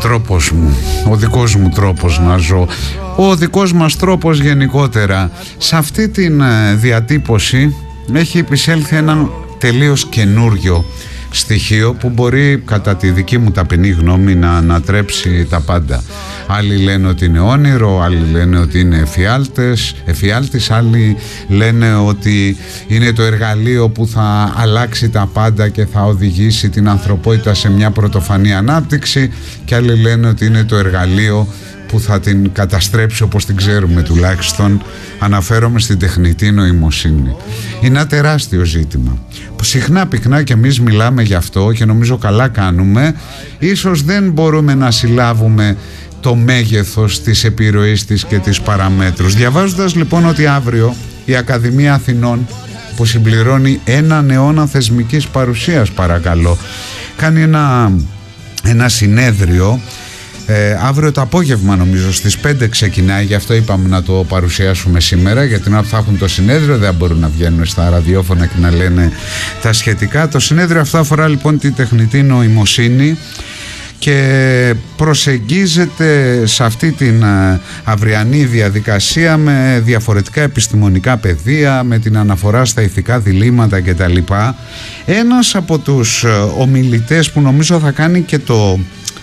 τρόπος μου, ο δικός μου τρόπος να ζω, ο δικός μας τρόπος γενικότερα. Σε αυτή την διατύπωση έχει επισέλθει ένα τελείως καινούριο στοιχείο που μπορεί, κατά τη δική μου ταπεινή γνώμη, να ανατρέψει τα πάντα. Άλλοι λένε ότι είναι όνειρο, άλλοι λένε ότι είναι εφιάλτης, άλλοι λένε ότι είναι το εργαλείο που θα αλλάξει τα πάντα και θα οδηγήσει την ανθρωπότητα σε μια πρωτοφανή ανάπτυξη, και άλλοι λένε ότι είναι το εργαλείο που θα την καταστρέψει όπως την ξέρουμε τουλάχιστον. Αναφέρομαι στην τεχνητή νοημοσύνη. Είναι ένα τεράστιο ζήτημα που συχνά πυκνά και εμείς μιλάμε γι' αυτό και νομίζω καλά κάνουμε. Ίσως δεν μπορούμε να συλλάβουμε το μέγεθος της επιρροής της και της παραμέτρους. Διαβάζοντας λοιπόν ότι αύριο η Ακαδημία Αθηνών, που συμπληρώνει έναν αιώνα θεσμικής παρουσίας, παρακαλώ, κάνει ένα συνέδριο. Αύριο το απόγευμα, νομίζω στις 5 ξεκινάει, γι' αυτό είπαμε να το παρουσιάσουμε σήμερα, γιατί να θα έχουν το συνέδριο δεν μπορούν να βγαίνουν στα ραδιόφωνα και να λένε τα σχετικά. Το συνέδριο αυτό αφορά λοιπόν τη τεχνητή νοημοσύνη και προσεγγίζεται σε αυτή την αυριανή διαδικασία με διαφορετικά επιστημονικά πεδία, με την αναφορά στα ηθικά διλήμματα κτλ. Ένας από τους ομιλητές που νομίζω θα κάνει και το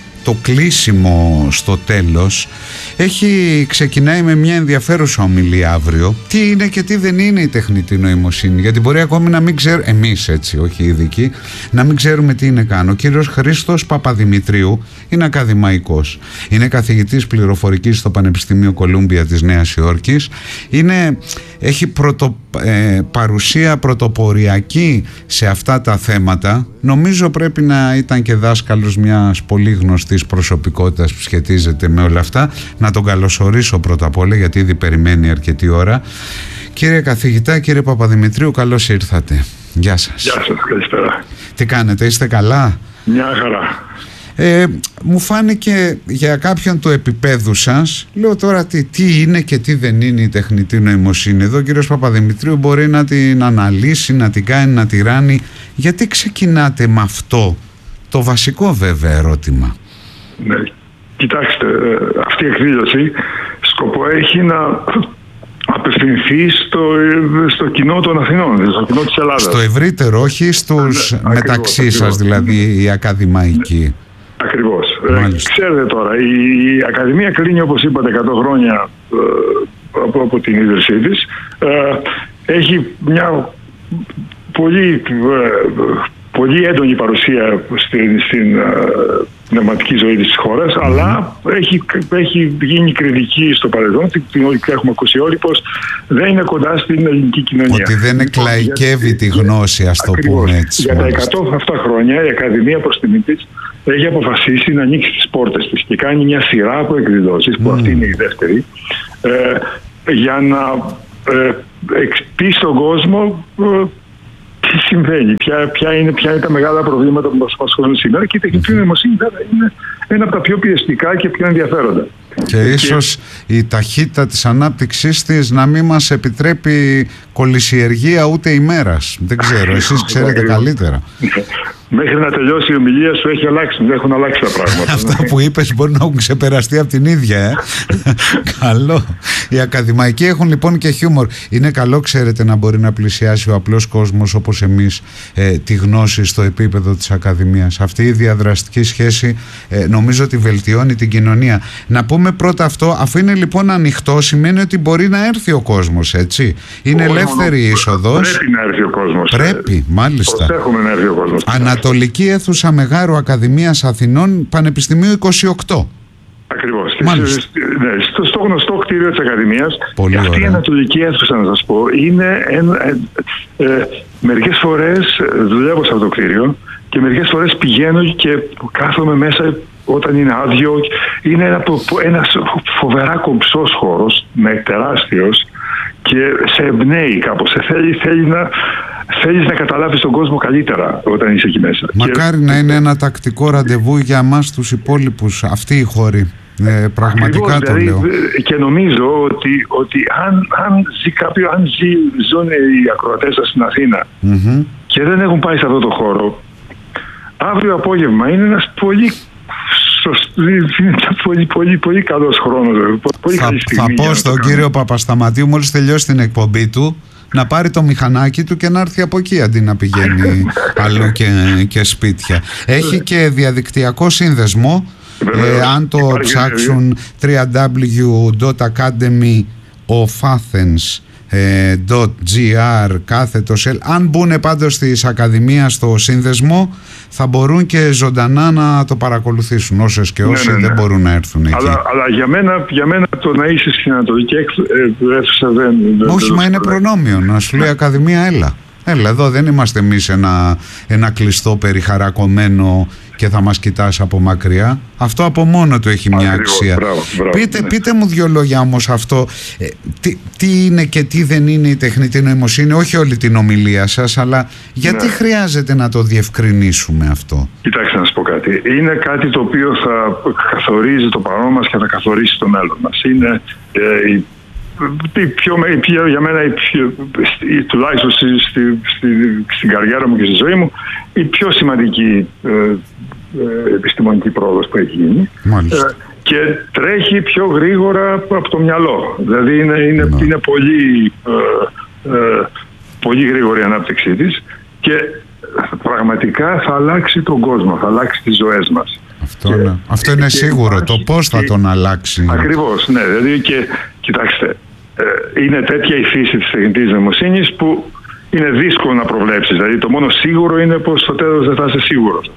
κλείσιμο στο τέλος, ξεκινάει με μια ενδιαφέρουσα ομιλία αύριο. Τι είναι και τι δεν είναι η τεχνητή νοημοσύνη, γιατί μπορεί ακόμη να μην ξέρουμε, εμείς έτσι, όχι οι ειδικοί, να μην ξέρουμε τι είναι καν. Ο κύριος Χρήστος Παπαδημητρίου είναι ακαδημαϊκός, είναι καθηγητής πληροφορικής στο Πανεπιστήμιο Κολούμπια της Νέας Υόρκης, έχει παρουσία πρωτοποριακή σε αυτά τα θέματα. Νομίζω πρέπει να ήταν και δάσκαλος μιας πολύ γνωστής προσωπικότητας που σχετίζεται με όλα αυτά. Να τον καλωσορίσω πρώτα απ' όλα, γιατί ήδη περιμένει αρκετή ώρα. Κύριε καθηγητά, κύριε Παπαδημητρίου, καλώς ήρθατε. Γεια σας. Γεια σας, καλησπέρα. Τι κάνετε, είστε καλά? Μια χαρά. Μου φάνηκε για κάποιον του επίπεδου σας, λέω τώρα τι είναι και τι δεν είναι η τεχνητή νοημοσύνη. Εδώ ο κύριος Παπαδημητρίου μπορεί να την αναλύσει, να την κάνει, να τη ράνει. Γιατί ξεκινάτε με αυτό το βασικό βέβαια ερώτημα? Ναι, κοιτάξτε, αυτή η εκδήλωση σκοπό έχει να απευθυνθεί στο κοινό των Αθηνών, στο κοινό της Ελλάδας. Στο ευρύτερο, όχι στους μεταξύ σας, δηλαδή οι ακαδημαϊκοί. Ακριβώς. Ξέρετε τώρα, η Ακαδημία κλείνει, όπως είπατε, 100 χρόνια από την ίδρυσή της. Έχει μια πολύ έντονη παρουσία στην πνευματική ζωή της χώρας, αλλά έχει γίνει κριτική στο παρελθόν, την έχουμε ακούσει όλοι, πως δεν είναι κοντά στην ελληνική κοινωνία. Ότι δεν εκλαϊκεύει τη γνώση, ας το πούμε έτσι. Για τα 100 αυτά χρόνια η Ακαδημία, προς τιμή της, έχει αποφασίσει να ανοίξει τις πόρτες της και κάνει μια σειρά από εκδηλώσεις, που αυτή είναι η δεύτερη, για να πει στον κόσμο τι συμβαίνει, ποια είναι τα μεγάλα προβλήματα που μας απασχολούν σήμερα, και η τεχνητή νοημοσύνη είναι ένα από τα πιο πιεστικά και πιο ενδιαφέροντα. Και ίσως η ταχύτητα της ανάπτυξής της να μην μας επιτρέπει κολυσιεργία ούτε ημέρας. Δεν ξέρω, εσείς ξέρετε καλύτερα. Μέχρι να τελειώσει η ομιλία σου έχουν αλλάξει τα πράγματα. Αυτά που είπες μπορεί να έχουν ξεπεραστεί από την ίδια. Καλό. Οι ακαδημαϊκοί έχουν λοιπόν και χιούμορ. Είναι καλό, ξέρετε, να μπορεί να πλησιάσει ο απλός κόσμος όπως εμείς τη γνώση στο επίπεδο της Ακαδημίας. Αυτή η διαδραστική σχέση νομίζω ότι βελτιώνει την κοινωνία. Να πούμε πρώτα αυτό, αφού είναι λοιπόν ανοιχτό, σημαίνει ότι μπορεί να έρθει ο κόσμος, έτσι. Είναι ελεύθερη η είσοδος. Πρέπει να έρθει ο κόσμος. Πρέπει, μάλιστα. Προσέχουμε να έρθει ο κόσμος. Ανατολική αίθουσα Μεγάρου Ακαδημίας Αθηνών, Πανεπιστημίου 28. Ακριβώς. Στο γνωστό κτίριο της Ακαδημίας. Πολύ αυτή η ανατολική αίθουσα, να σας πω, είναι μερικές φορές δουλεύω σε αυτό το κτίριο και μερικές φορές πηγαίνω και κάθομαι μέσα όταν είναι άδειο. Είναι ένας φοβερά κομψός χώρος, τεράστιος, και σε εμπνέει κάπως. Θέλεις να καταλάβεις τον κόσμο καλύτερα όταν είσαι εκεί μέσα. Μακάρι να είναι ένα τακτικό ραντεβού για εμάς τους υπόλοιπους, αυτοί οι χώροι. Πραγματικά ακριβώς, το λέω. Και νομίζω ότι αν ζουν οι ακροατές σας στην Αθήνα και δεν έχουν πάει σε αυτό το χώρο, αύριο απόγευμα είναι ένας πολύ είναι πολύ καλός χρόνος. Θα πω στον κύριο Παπασταματίου, μόλις τελειώσει την εκπομπή του, να πάρει το μηχανάκι του και να έρθει από εκεί αντί να πηγαίνει αλλού και σπίτια. Έχει και διαδικτυακό σύνδεσμο. Αν το ψάξουν www.academyofathens.gr/. Αν μπουν πάντως στις ακαδημίες στο σύνδεσμο, θα μπορούν και ζωντανά να το παρακολουθήσουν όσες και όσοι δεν μπορούν να έρθουν εκεί. Αλλά για μένα το να είσαι στην Ανατολική αίθουσα δεν... Όχι, μα είναι προνόμιο να σου λέει Ακαδημία, έλα εδώ, δεν είμαστε εμείς ένα κλειστό περιχαρακωμένο και θα μας κοιτάς από μακριά. Αυτό από μόνο του έχει μια αξία. Μπράβο, πείτε μου δύο λόγια όμως αυτό. Τι είναι και τι δεν είναι η τεχνητή νοημοσύνη, όχι όλη την ομιλία σας, αλλά γιατί χρειάζεται να το διευκρινίσουμε αυτό? Κοιτάξτε να σας πω κάτι. Είναι κάτι το οποίο θα καθορίζει το παρόν μας και θα καθορίσει το μέλλον μας. Είναι για μένα, τουλάχιστον στην καριέρα μου και στη ζωή μου, η πιο σημαντική επιστημονική πρόοδος που έχει γίνει. Και τρέχει πιο γρήγορα από το μυαλό. Δηλαδή είναι πολύ γρήγορη η ανάπτυξή της και πραγματικά θα αλλάξει τον κόσμο, θα αλλάξει τις ζωές μας. Αυτό είναι σίγουρο. Το πώς θα τον αλλάξει. Ακριβώς, ναι. Δηλαδή κοιτάξτε, είναι τέτοια η φύση της τεχνητής νοημοσύνης που είναι δύσκολο να προβλέψεις. Δηλαδή το μόνο σίγουρο είναι πως στο τέλος δεν θα είσαι σίγουρος.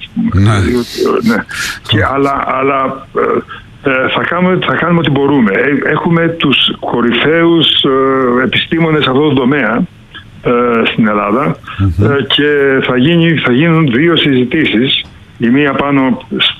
Αλλά θα κάνουμε ό,τι μπορούμε. Έχουμε τους κορυφαίους επιστήμονες σε αυτό το τομέα στην Ελλάδα και θα γίνουν δύο συζητήσεις. Η μία πάνω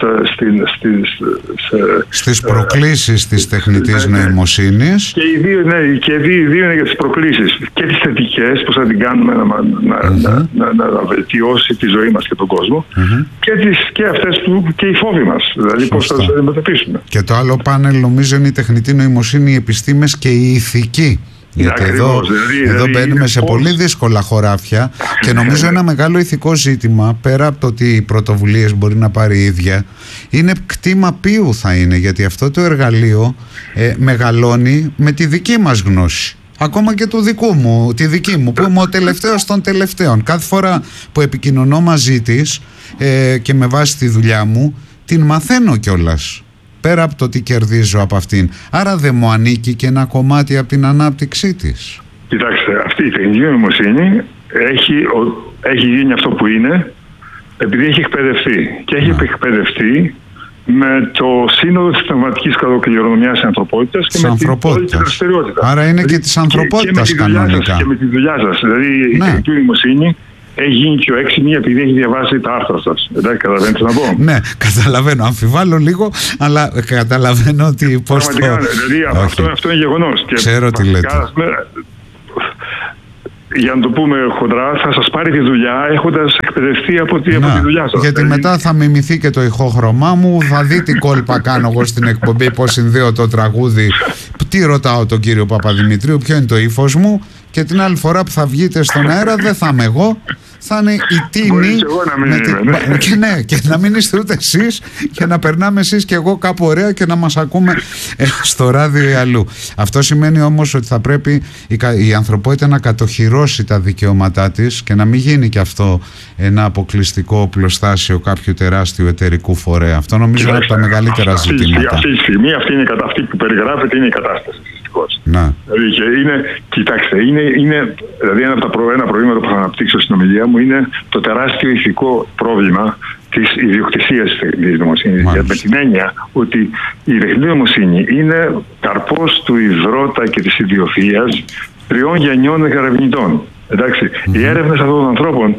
στις προκλήσεις της τεχνητής νοημοσύνης. Και οι δύο είναι για τις προκλήσεις. Και τις θετικές που θα την κάνουμε να βελτιώσει τη ζωή μας και τον κόσμο. Και αυτές που και οι φόβοι μας. Δηλαδή πώς θα τις αντιμετωπίσουμε. Και το άλλο πάνελ νομίζω είναι η τεχνητή νοημοσύνη, οι επιστήμες και η ηθική. Γιατί εδώ μπαίνουμε σε πολύ δύσκολα χωράφια και νομίζω ένα μεγάλο ηθικό ζήτημα, πέρα από το ότι οι πρωτοβουλίες μπορεί να πάρει η ίδια, είναι κτήμα ποιου θα είναι, γιατί αυτό το εργαλείο μεγαλώνει με τη δική μας γνώση. Ακόμα και τη δική μου που είμαι ο τελευταίος των τελευταίων. Κάθε φορά που επικοινωνώ μαζί της και με βάση τη δουλειά μου, την μαθαίνω κιόλας. Πέρα από το τι κερδίζω από αυτήν. Άρα δεν μου ανήκει και ένα κομμάτι από την ανάπτυξή της? Κοιτάξτε, αυτή η τεχνητή νοημοσύνη έχει γίνει αυτό που είναι επειδή έχει εκπαιδευτεί. Και έχει εκπαιδευτεί με το σύνολο της πνευματικής κληρονομιάς της ανθρωπότητας και με την δραστηριότητα. Άρα είναι και της ανθρωπότητας κανονικά. Και με τη δουλειά σας. Δηλαδή η τεχνητή νοημοσύνη έχει γίνει πιο έξυπνη επειδή έχει διαβάσει τα άρθρα σας. Εντάξει, καταλαβαίνετε να πω? Ναι, καταλαβαίνω. Αμφιβάλλω λίγο, αλλά καταλαβαίνω ότι πώς το... Δηλαδή αυτό είναι γεγονός. Ξέρω τι λέτε. Για να το πούμε χοντρά, θα σας πάρει τη δουλειά έχοντας εκπαιδευτεί από τη δουλειά σας. Γιατί μετά θα μιμηθεί και το ηχόχρωμά μου, θα δει τι κόλπα κάνω εγώ στην εκπομπή, πώς συνδέω το τραγούδι, τι ρωτάω τον κύριο Παπαδημητρίου, ποιο είναι το ύφος μου, και την άλλη φορά που θα βγείτε στον αέρα δεν θα είμαι εγώ, θα είναι η Τίνη. Και να μην είστε ούτε εσείς και να περνάμε εσείς και εγώ κάπου ωραία και να μας ακούμε στο ράδιο ή αλλού. Αυτό σημαίνει όμως ότι θα πρέπει η ανθρωπότητα να κατοχυρώσει τα δικαιώματά της και να μην γίνει και αυτό ένα αποκλειστικό οπλοστάσιο κάποιου τεράστιου εταιρικού φορέα. Αυτό νομίζω είναι από τα μεγαλύτερα ζητήματα. Αυτή τη στιγμή αυτή που περιγράφεται είναι η κατάσταση. Κοιτάξτε, δηλαδή ένα προβλήμα που θα αναπτύξω στην ομιλία μου είναι το τεράστιο ηθικό πρόβλημα της ιδιοκτησίας της τεχνητής νοημοσύνης. Με την έννοια ότι η τεχνητή νοημοσύνη είναι καρπός του ιδρώτα και της ιδιοφυΐας 3 γενιών ερευνητών. Εντάξει, οι έρευνες αυτών των ανθρώπων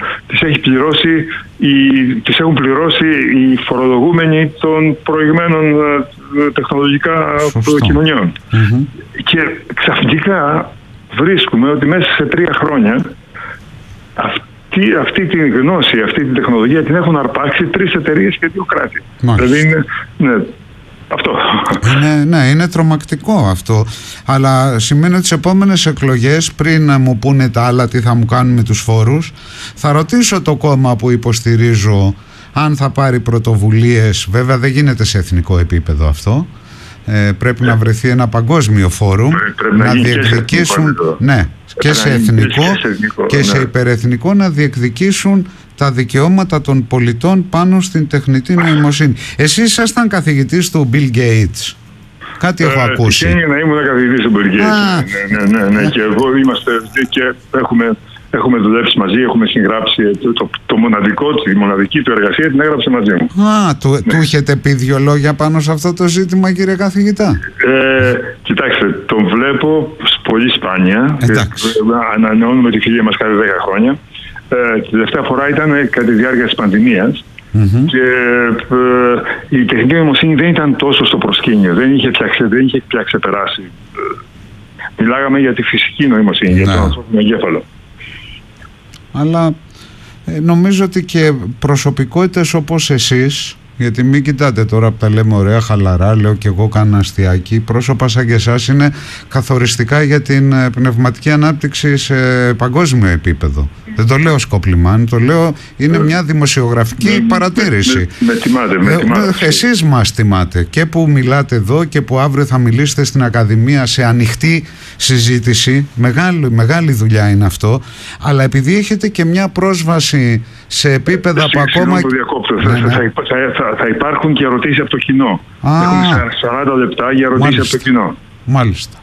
τις έχουν πληρώσει οι φορολογούμενοι των προηγμένων τεχνολογικά κοινωνιών. Και ξαφνικά βρίσκουμε ότι μέσα σε 3 χρόνια αυτή τη γνώση, αυτή τη τεχνολογία την έχουν αρπάξει 3 εταιρείες και 2 κράτη. Δηλαδή είναι αυτό. Είναι τρομακτικό αυτό. Αλλά σημαίνει ότι τις επόμενες εκλογές, πριν να μου πούνε τα άλλα τι θα μου κάνουν με τους φόρους, θα ρωτήσω το κόμμα που υποστηρίζω αν θα πάρει πρωτοβουλίες. Βέβαια δεν γίνεται σε εθνικό επίπεδο αυτό. Πρέπει να βρεθεί ένα παγκόσμιο φόρουμ να διεκδικήσουν και σε εθνικό και σε υπερεθνικό να διεκδικήσουν τα δικαιώματα των πολιτών πάνω στην τεχνητή νοημοσύνη. Εσείς ήσασταν καθηγητής του Bill Gates. Κάτι έχω ακούσει. Τυχαίνει να ήμουν καθηγητής του Bill Gates. Ναι. Και εγώ είμαστε και έχουμε δουλέψει μαζί, έχουμε συγγράψει τη μοναδική του εργασία την έγραψε μαζί μου. Του είχετε πει 2 λόγια πάνω σε αυτό το ζήτημα, κύριε καθηγητά? Κοιτάξτε, τον βλέπω πολύ σπάνια. Ανανεώνουμε τη φιλία μας κάθε 10 χρόνια. Τη τελευταία φορά ήταν κατά τη διάρκεια της πανδημίας. Και η τεχνητή νοημοσύνη δεν ήταν τόσο στο προσκήνιο, δεν είχε πια ξεπεράσει. Μιλάγαμε για τη φυσική νοημοσύνη, για τον ανθρώπινο εγκέφαλο. Αλλά νομίζω ότι και προσωπικότητες όπως εσείς, γιατί μην κοιτάτε τώρα που τα λέμε ωραία χαλαρά, λέω και εγώ κάνα αστιάκι, πρόσωπα σαν και εσάς είναι καθοριστικά για την πνευματική ανάπτυξη σε παγκόσμιο επίπεδο. Δεν το λέω σκοπλιμάν, το λέω, είναι μια δημοσιογραφική παρατήρηση. Με τιμάτε. Εσείς μας τιμάτε και που μιλάτε εδώ και που αύριο θα μιλήσετε στην Ακαδημία σε ανοιχτή συζήτηση. Μεγάλη δουλειά είναι αυτό. Αλλά επειδή έχετε και μια πρόσβαση σε επίπεδα που ακόμα... Θα υπάρχουν και ερωτήσεις από το κοινό. Έχουμε 40 λεπτά για ερωτήσεις από το κοινό. Μάλιστα.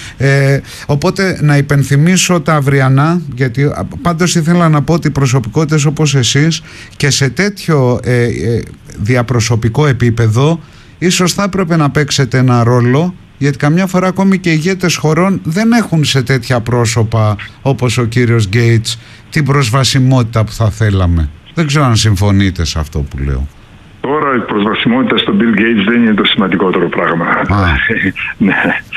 Οπότε να υπενθυμίσω τα αυριανά, γιατί πάντως ήθελα να πω ότι προσωπικότητες όπως εσείς και σε τέτοιο διαπροσωπικό επίπεδο ίσως θα έπρεπε να παίξετε ένα ρόλο, γιατί καμιά φορά ακόμη και ηγέτες χωρών δεν έχουν σε τέτοια πρόσωπα όπως ο κύριος Gates την προσβασιμότητα που θα θέλαμε. Δεν ξέρω αν συμφωνείτε σε αυτό που λέω. Τώρα η προσβασιμότητα στον Bill Gates δεν είναι το σημαντικότερο πράγμα. Ναι.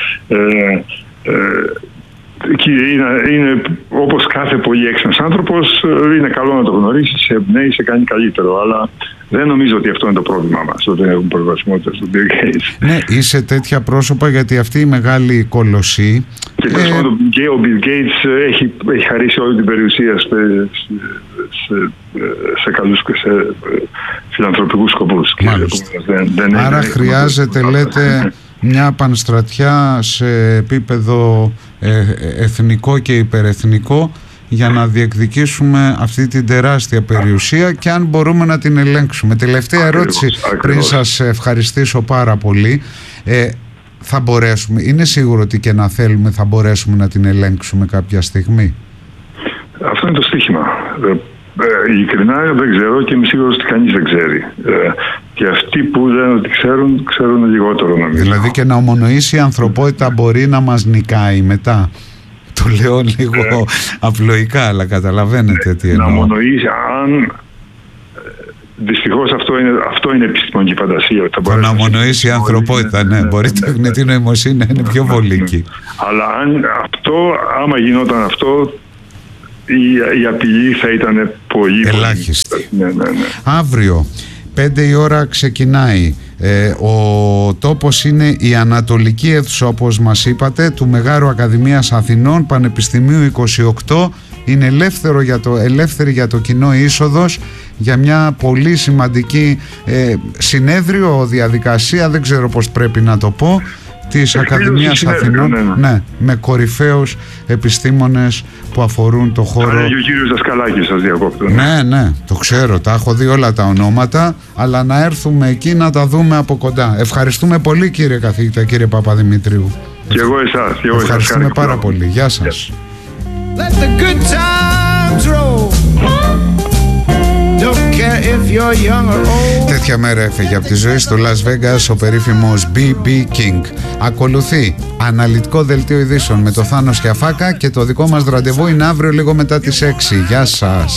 Είναι όπως κάθε πολύ έξυπνος άνθρωπος, είναι καλό να το γνωρίσεις, σε εμπνέει, σε κάνει καλύτερο, αλλά δεν νομίζω ότι αυτό είναι το πρόβλημά μας, ότι δεν έχουν προσβασιμότητα στον Bill Gates. Ναι, είσαι τέτοια πρόσωπα, γιατί αυτή η μεγάλη κολοσσή... Και ο Bill Gates έχει χαρίσει όλη την περιουσία σε καλούς και σε φιλανθρωπικούς σκοπούς. Άρα χρειάζεται, λέτε, μια πανστρατιά σε επίπεδο εθνικό και υπερεθνικό για να διεκδικήσουμε αυτή την τεράστια περιουσία, και αν μπορούμε να την ελέγξουμε. Τελευταία ερώτηση πριν σας ευχαριστήσω πάρα πολύ. Θα μπορέσουμε, είναι σίγουρο ότι και να θέλουμε θα μπορέσουμε να την ελέγξουμε κάποια στιγμή? Αυτό είναι το στοίχημα. Ειλικρινά δεν ξέρω και είμαι σίγουρος ότι κανείς δεν ξέρει. Και αυτοί που λένε ότι ξέρουν λιγότερο, νομίζω. Δηλαδή και να ομονοήσει η ανθρωπότητα μπορεί να μας νικάει μετά? Το λέω λίγο απλοϊκά, αλλά καταλαβαίνετε τι εννοώ. Να ομονοήσει, αν... Δυστυχώς αυτό είναι επιστημονική φαντασία. Το να ομονοήσει η ανθρωπότητα, ναι. Μπορεί η τεχνητή νοημοσύνη να είναι πιο βολική. Αλλά άμα γινόταν αυτό, η απειλή θα ήταν πολύ ελάχιστη. Ναι. Αύριο 5 η ώρα ξεκινάει. Ο τόπος είναι η Ανατολική Αίθουσα, όπως μας είπατε, του Μεγάρου Ακαδημίας Αθηνών, Πανεπιστημίου 28. Είναι ελεύθερη για το κοινό είσοδος για μια πολύ σημαντική συνέδριο, διαδικασία, δεν ξέρω πώς πρέπει να το πω, της Ακαδημίας Αθηνών, ναι, με κορυφαίους επιστήμονες που αφορούν το χώρο. Αλλά και ο κύριος Δασκαλάκης, σας διακόπτω. Ναι, το ξέρω, τα έχω δει όλα τα ονόματα, αλλά να έρθουμε εκεί να τα δούμε από κοντά. Ευχαριστούμε πολύ, κύριε καθηγητά, κύριε Παπαδημητρίου. Και εγώ εσάς. Ευχαριστούμε πάρα πολύ. Γεια σας. Let the good times roll. Don't care if you're young or old. Τέτοια μέρα έφεγε από τη ζωή στο Las Vegas ο περίφημος B.B. King. Ακολουθεί αναλυτικό δελτίο ειδήσεων με το Θάνο Σκιαφάκα και το δικό μας ραντεβού είναι αύριο λίγο μετά τις 6. Γεια σας.